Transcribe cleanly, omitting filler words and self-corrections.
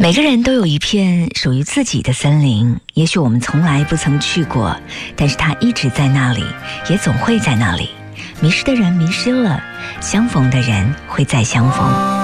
每个人都有一片属于自己的森林，也许我们从来不曾去过，但是它一直在那里，也总会在那里。迷失的人迷失了，相逢的人会再相逢。